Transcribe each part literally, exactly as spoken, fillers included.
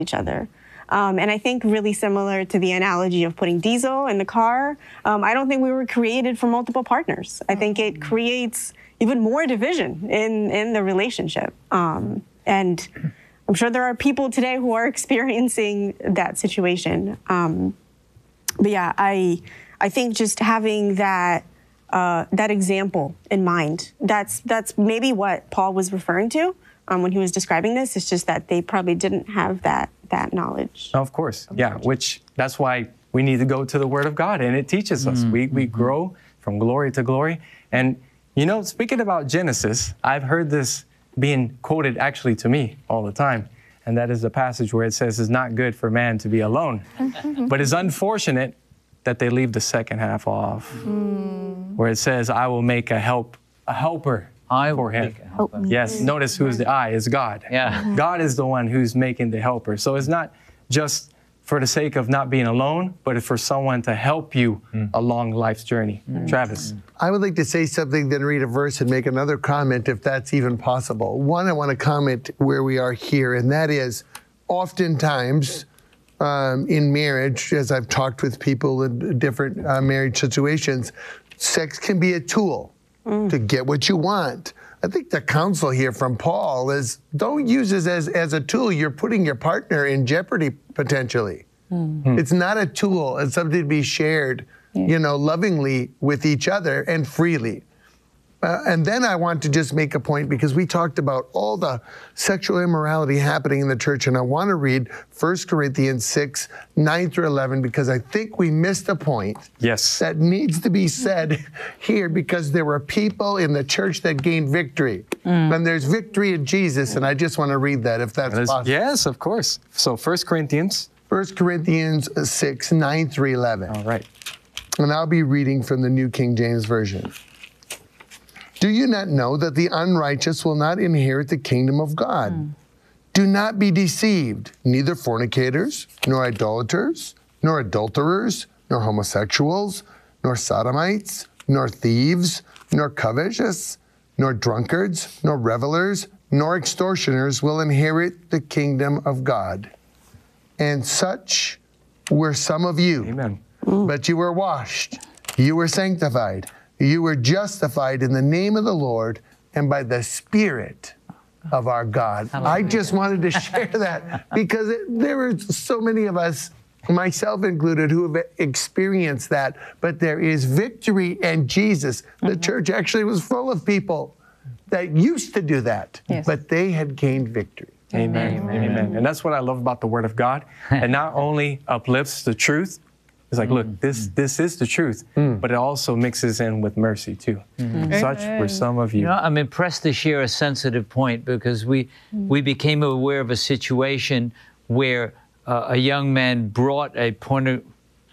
each other. Um, and I think really similar to the analogy of putting diesel in the car, um, I don't think we were created for multiple partners. I think it creates even more division in, in the relationship. Um, and I'm sure there are people today who are experiencing that situation. Um, but yeah, I, I think just having that, uh, that example in mind, that's, that's maybe what Paul was referring to um, when he was describing this. It's just that they probably didn't have that that knowledge. Of course, yeah, which that's why we need to go to the Word of God, and it teaches us. Mm-hmm. We, we grow from glory to glory. And, you know, speaking about Genesis, I've heard this being quoted actually to me all the time, and that is the passage where it says it's not good for man to be alone. But it's unfortunate that they leave the second half off, mm. where it says, I will make a help, a helper. I for him. Yes, notice who's the I is God. Yeah. God is the one who's making the helper. So it's not just for the sake of not being alone, but it's for someone to help you mm. along life's journey. Mm. Travis. I would like to say something, then read a verse and make another comment if that's even possible. One, I want to comment where we are here, and that is oftentimes um, in marriage, as I've talked with people in different uh, marriage situations, sex can be a tool. Mm. to get what you want. I think the counsel here from Paul is don't use this as, as a tool. You're putting your partner in jeopardy potentially. Mm. It's not a tool. It's something to be shared, yeah. you know, lovingly with each other and freely. Uh, and then I want to just make a point because we talked about all the sexual immorality happening in the church, and I want to read First Corinthians six, nine through eleven, because I think we missed a point yes. that needs to be said here, because there were people in the church that gained victory. Mm. And there's victory in Jesus, and I just want to read that if that's that is, possible. Yes, of course. So First Corinthians. First Corinthians six, nine through eleven. All right. And I'll be reading from the New King James Version. Do you not know that the unrighteous will not inherit the kingdom of God? Mm. Do not be deceived, neither fornicators, nor idolaters, nor adulterers, nor homosexuals, nor sodomites, nor thieves, nor covetous, nor drunkards, nor revelers, nor extortioners will inherit the kingdom of God. And such were some of you. Amen. But you were washed, you were sanctified, you were justified in the name of the Lord and by the Spirit of our God. I just wanted to share that because it, there are so many of us, myself included, who have experienced that. But there is victory in Jesus. The mm-hmm. church actually was full of people that used to do that, yes. but they had gained victory. Amen. Amen. Amen. And that's what I love about the Word of God. It not only uplifts the truth, it's like, look, this this is the truth, mm. but it also mixes in with mercy, too. Mm-hmm. Such were some of you. You know, I'm impressed to share a sensitive point because we, mm. we became aware of a situation where uh, a young man brought a porno,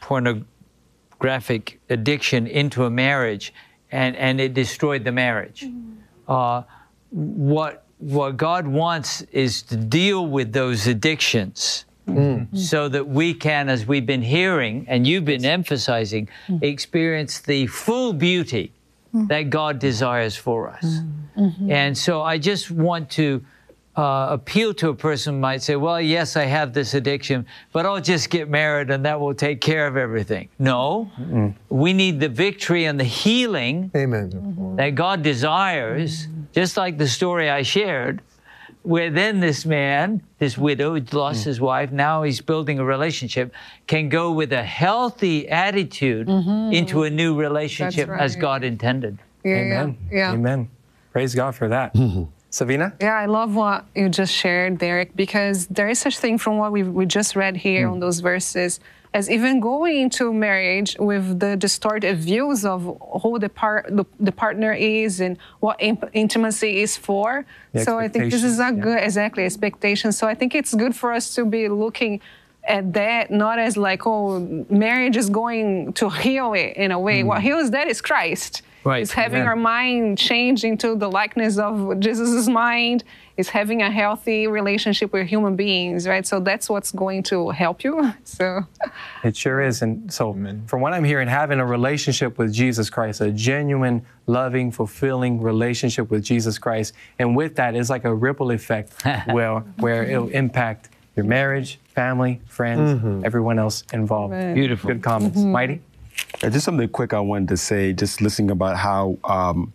pornographic addiction into a marriage, and, and it destroyed the marriage. Mm. Uh, what, what God wants is to deal with those addictions. Mm. So that we can, as we've been hearing, and you've been emphasizing, mm. experience the full beauty mm. that God desires for us. Mm-hmm. And so I just want to uh, appeal to a person who might say, well, yes, I have this addiction, but I'll just get married and that will take care of everything. No, mm. we need the victory and the healing Amen. Mm-hmm. that God desires, mm-hmm. just like the story I shared, where then this man, this widow, who lost mm. his wife, now he's building a relationship, can go with a healthy attitude mm-hmm. into a new relationship right. as God intended. Yeah, Amen. Yeah, yeah. Amen. Praise God for that. Mm-hmm. Savina? Yeah, I love what you just shared, Derek, because there is such thing from what we we just read here mm. on those verses as even going into marriage with the distorted views of who the, par the, the partner is and what imp intimacy is for. So I think this is a yeah. good, exactly, expectation. So I think it's good for us to be looking at that, not as like, oh, marriage is going to heal it in a way. Mm. What heals that is Christ. Right. It's having Amen. Our mind change into the likeness of Jesus' mind. It's having a healthy relationship with human beings, right? So that's what's going to help you. So it sure is. And so Amen. From what I'm hearing, having a relationship with Jesus Christ, a genuine, loving, fulfilling relationship with Jesus Christ. And with that, it's like a ripple effect where, where it'll impact your marriage, family, friends, mm-hmm. everyone else involved. Right. Beautiful. Good comments. Mm-hmm. Mighty? Yeah, just something quick I wanted to say, just listening about how um,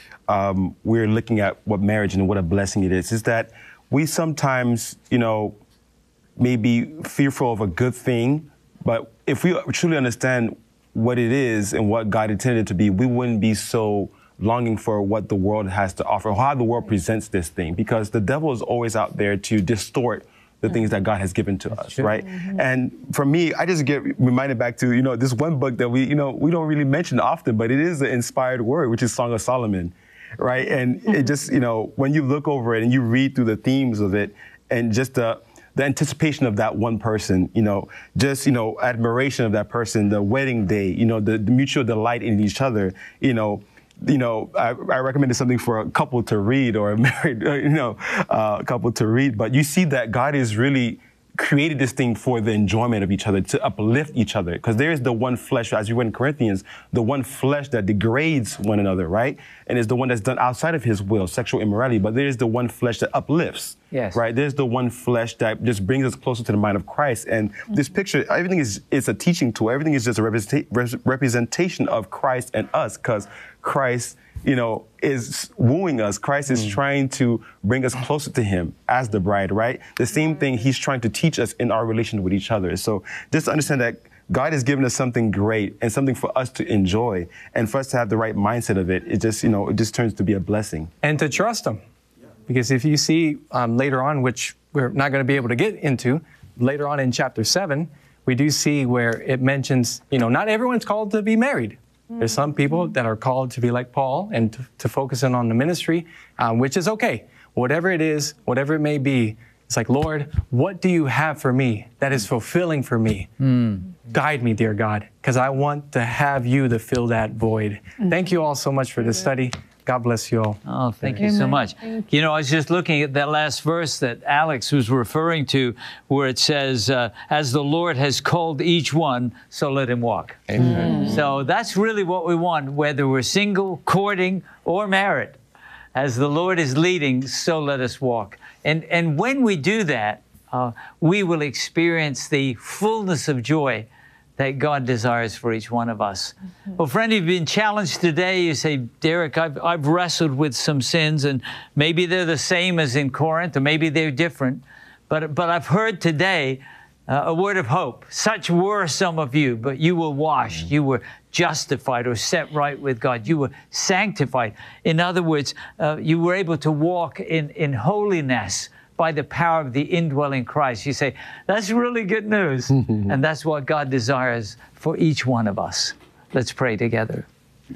um, we're looking at what marriage and what a blessing it is, is that we sometimes, you know, may be fearful of a good thing, but if we truly understand what it is and what God intended it to be, we wouldn't be so longing for what the world has to offer, how the world presents this thing, because the devil is always out there to distort the things that God has given to That's us, true. right? Mm-hmm. And for me, I just get reminded back to, you know, this one book that we, you know, we don't really mention often, but it is an inspired word, which is Song of Solomon, right? And mm-hmm. it just, you know, when you look over it and you read through the themes of it and just the, the anticipation of that one person, you know, just, you know, admiration of that person, the wedding day, you know, the, the mutual delight in each other, you know, you know, I, I recommended something for a couple to read or a married, you know, uh, couple to read. But you see that God is really created this thing for the enjoyment of each other, to uplift each other. Because there is the one flesh, as you read in Corinthians, the one flesh that degrades one another, right? And is the one that's done outside of his will, sexual immorality. But there is the one flesh that uplifts, yes. right? There's the one flesh that just brings us closer to the mind of Christ. And mm-hmm. this picture, everything is, is a teaching tool. Everything is just a representa- representation of Christ and us, because Christ, you know, is wooing us. Christ is mm. trying to bring us closer to him as the bride, right? The same thing he's trying to teach us in our relation with each other. So just to understand that God has given us something great and something for us to enjoy, and for us to have the right mindset of it, it just, you know, it just turns to be a blessing. And to trust him. Because if you see um, later on, which we're not going to be able to get into, later on in chapter seven, we do see where it mentions, you know, not everyone's called to be married. There's some people that are called to be like Paul and to, to focus in on the ministry, um, which is okay. Whatever it is, whatever it may be, it's like, Lord, what do you have for me that is fulfilling for me? Mm. Guide me, dear God, because I want to have you to fill that void. Mm. Thank you all so much for this study. God bless you all. Oh, thank you so much. You know, I was just looking at that last verse that Alex was referring to, where it says, uh, as the Lord has called each one, so let him walk. Amen. Mm. So that's really what we want, whether we're single, courting, or married. As the Lord is leading, so let us walk. And, and when we do that, uh, we will experience the fullness of joy that God desires for each one of us. Mm-hmm. Well, friend, you've been challenged today. You say, Derek, I've, I've wrestled with some sins, and maybe they're the same as in Corinth, or maybe they're different. But, but I've heard today uh, a word of hope. Such were some of you, but you were washed. Mm-hmm. You were justified or set right with God. You were sanctified. In other words, uh, you were able to walk in, in holiness by the power of the indwelling Christ. You say, that's really good news. And that's what God desires for each one of us. Let's pray together.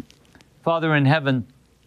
Father in heaven,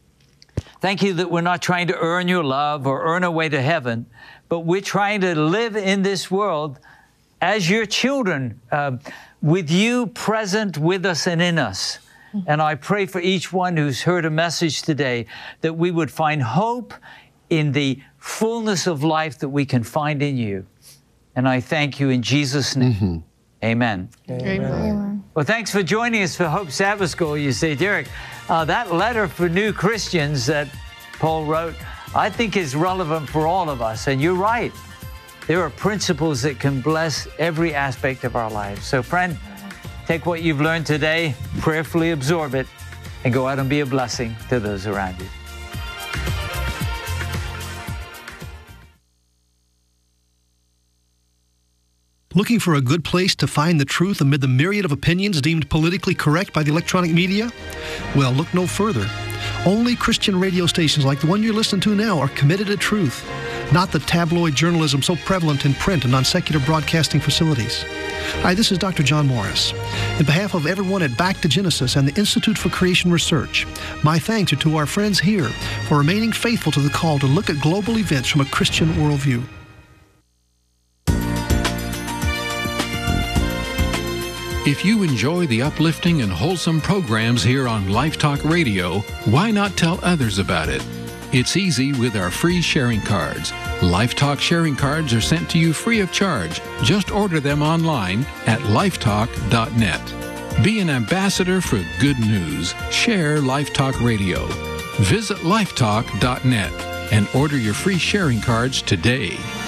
thank you that we're not trying to earn your love or earn our way to heaven, but we're trying to live in this world as your children, uh, with you present with us and in us. And I pray for each one who's heard a message today that we would find hope in the fullness of life that we can find in you. And I thank you in Jesus' name. Mm-hmm. Amen. Amen. Amen. Well, thanks for joining us for Hope Sabbath School. You say, Derek, uh, that letter for new Christians that Paul wrote, I think is relevant for all of us. And you're right. There are principles that can bless every aspect of our lives. So, friend, take what you've learned today, prayerfully absorb it, and go out and be a blessing to those around you. Looking for a good place to find the truth amid the myriad of opinions deemed politically correct by the electronic media? Well, look no further. Only Christian radio stations like the one you're listening to now are committed to truth, not the tabloid journalism so prevalent in print and on secular broadcasting facilities. Hi, this is Doctor John Morris. In behalf of everyone at Back to Genesis and the Institute for Creation Research, my thanks are to our friends here for remaining faithful to the call to look at global events from a Christian worldview. If you enjoy the uplifting and wholesome programs here on Life Talk Radio, why not tell others about it? It's easy with our free sharing cards. Life Talk sharing cards are sent to you free of charge. Just order them online at lifetalk dot net. Be an ambassador for good news. Share Life Talk Radio. Visit lifetalk dot net and order your free sharing cards today.